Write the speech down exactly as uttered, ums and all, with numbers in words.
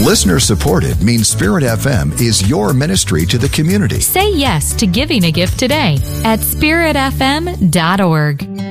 Listener supported means Spirit F M is your ministry to the community. Say yes to giving a gift today at spirit f m dot org.